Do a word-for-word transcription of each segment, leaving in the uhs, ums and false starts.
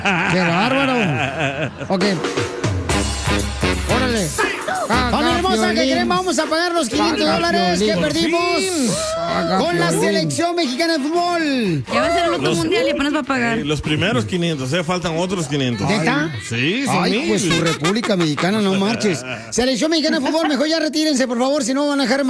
¡Qué bárbaro! Ok. ¡Órale! ¡Familia hermosa, que creen! Vamos a pagar los quinientos dólares que perdimos con la selección mexicana de fútbol. Ya va a ser el otro Los- mundial y apenas va a pagar. Eh, los primeros quinientos, ¿eh? Faltan otros quinientos. ¿Neta? Sí, son Ay, mil. pues su República Mexicana, no marches. Selección Mexicana de Fútbol, mejor ya retírense, por favor, si no van a dejar en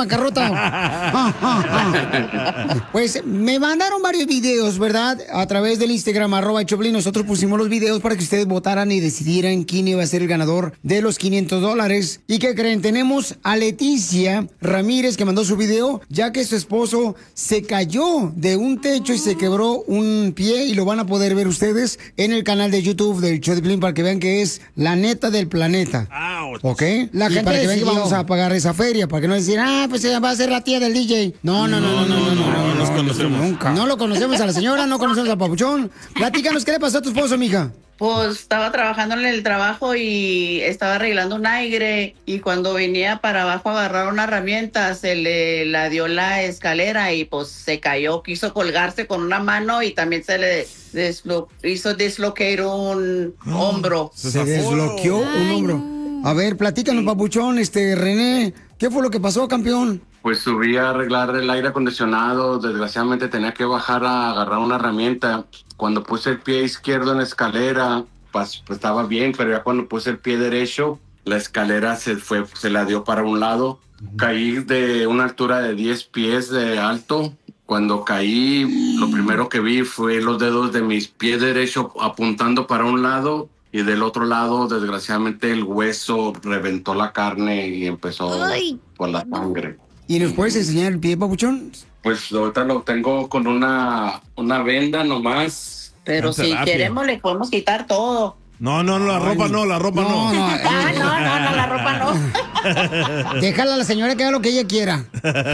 bancarrota. Pues me mandaron varios videos, ¿verdad? A través del Instagram, arroba Choplin. Nosotros pusimos los videos para que ustedes votaran y decidieran quién iba a ser el ganador de los quinientos dólares. ¿Y qué creen? Tenemos a Leticia Ramírez que mandó su video, ya que su esposo se cayó de un techo y se quebró un pie, y lo van a poder ver ustedes en el canal de YouTube del show de Piolín para que vean que es la neta del planeta. ¿Ok? La Y gente para que vean que decidió. vamos a pagar esa feria, para que no decir, ah, pues ella va a ser la tía del D J. No, no, no, no, no, no, no, no, nos conocemos. nunca. No lo conocemos a la señora, no conocemos al papuchón. Platícanos, ¿qué le pasó a tu esposo, mija? Pues estaba trabajando en el trabajo y estaba arreglando un aire, y cuando venía para abajo a agarrar una herramienta se le la dio la escalera y pues se cayó, quiso colgarse con una mano y también se le deslo- hizo dislocar un hombro. Se desbloqueó un hombro. A ver, platícanos, papuchón, este, René, ¿qué fue lo que pasó, campeón? Pues subí a arreglar el aire acondicionado, desgraciadamente tenía que bajar a agarrar una herramienta. Cuando puse el pie izquierdo en la escalera, pues, pues estaba bien, pero ya cuando puse el pie derecho, la escalera se fue, se la dio para un lado. Caí de una altura de diez pies de alto. Cuando caí, lo primero que vi fue los dedos de mis pies derechos apuntando para un lado, y del otro lado, desgraciadamente, el hueso reventó la carne y empezó Ay. por la sangre. ¿Y nos puedes enseñar el pie, papuchón? Pues ahorita lo tengo con una, una venda nomás. Pero si queremos le podemos quitar todo. No, no, no, la ropa no, la ropa no. No, Ah, no, no, no, la ropa no. Déjala a la señora que haga lo que ella quiera.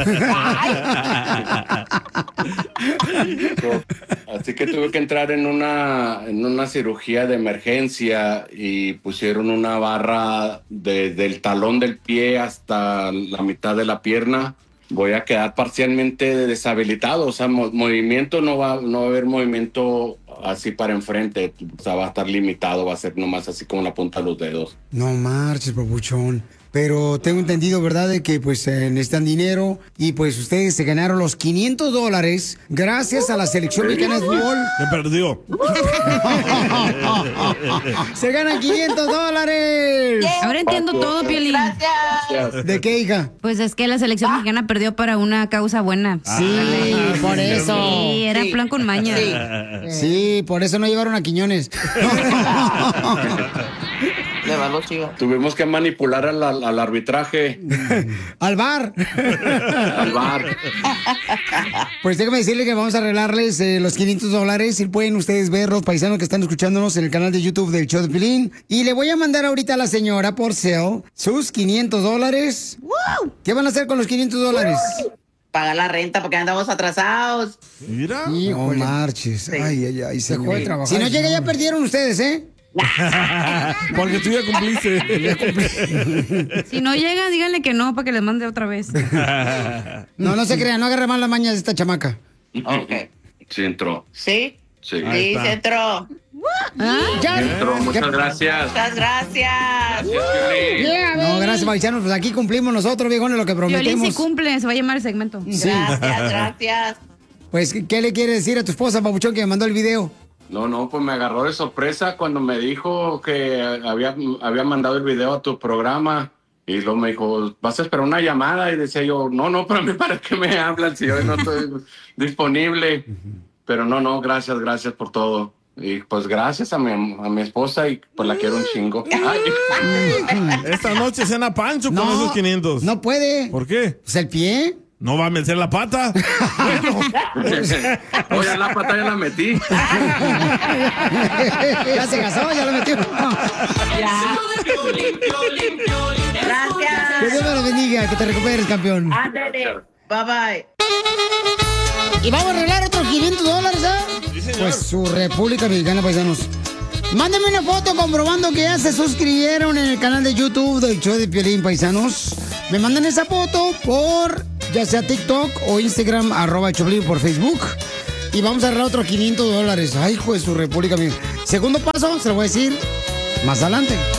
Así que tuve que entrar en una, en una cirugía de emergencia y pusieron una barra de- del talón del pie hasta la mitad de la pierna. Voy a quedar parcialmente deshabilitado, o sea, mo- movimiento no va, no va a haber movimiento así para enfrente, o sea, va a estar limitado, va a ser nomás así como la punta de los dedos. No marches, papuchón. Pero tengo entendido, ¿verdad?, de que pues eh, necesitan dinero y pues ustedes se ganaron los quinientos dólares gracias a la selección mexicana de fútbol. Me perdió. ¡Se ganan quinientos dólares! Ahora entiendo todo, Piolín. ¿De qué, hija? Pues es que la selección mexicana perdió para una causa buena. Sí, por eso. Sí, era Sí. plan con maña. Sí, por eso no llevaron a Quiñones. Le va los chivos. Tuvimos que manipular al, al- al arbitraje. Al bar. Al bar. Pues déjame decirle que vamos a arreglarles eh, los quinientos dólares. Y pueden ustedes ver, los paisanos que están escuchándonos en el canal de YouTube del show de Piolín. Y le voy a mandar ahorita a la señora por sale sus quinientos dólares. ¿Qué van a hacer con los quinientos dólares? Pagar la renta porque andamos atrasados. Mira. No marches. Ay, ay, ay. Se fue a trabajar. Si no llega, ya perdieron ustedes, ¿eh? Porque tú ya cumpliste. Si no llega, díganle que no para que les mande otra vez. No, no se crean, no agarre mal las mañas de esta chamaca. Ok. Sí entró. ¿Sí? Sí. Sí, se entró. Ya. Entró, muchas ¿Qué? gracias. Muchas gracias. No, gracias, paisanos. Pues aquí cumplimos nosotros, viejones, lo que Piolín prometemos. sí cumple, se va a llamar el segmento. Sí. Gracias, gracias. Pues, ¿qué le quiere decir a tu esposa, papuchón, que me mandó el video? No, no, pues me agarró de sorpresa cuando me dijo que había, había mandado el video a tu programa. Y luego me dijo, ¿vas a esperar una llamada? Y decía yo, no, no, pero a mí, ¿para qué me hablan si yo no estoy disponible? Pero no, no, gracias, gracias por todo. Y pues gracias a mi, a mi esposa, y pues la quiero un chingo. Ay. Esta noche cena Pancho con No, esos quinientos. No puede. ¿Por qué? Pues el pie. No va a meter la pata. Oye, la pata ya la metí. Ya se casó, ya lo metió. Gracias. Que Dios me lo bendiga, que te recuperes, campeón. Ándale. Bye bye. Y vamos a arreglar otros quinientos dólares, ¿eh? Pues su República Mexicana, paisanos. Mándenme una foto comprobando que ya se suscribieron en el canal de YouTube del show de Piolín, paisanos. Me mandan esa foto por ya sea TikTok o Instagram, arroba Choplin por Facebook. Y vamos a arreglar otros quinientos dólares. Ay, hijo de su República Mexicana. Segundo paso, se lo voy a decir más adelante.